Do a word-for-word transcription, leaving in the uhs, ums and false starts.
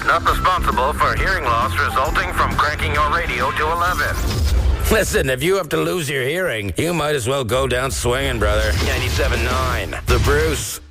Not responsible for hearing loss resulting from cranking your radio to eleven. Listen, if you have to lose your hearing, you might as well go down swinging, brother. ninety-seven point nine, The Bruce.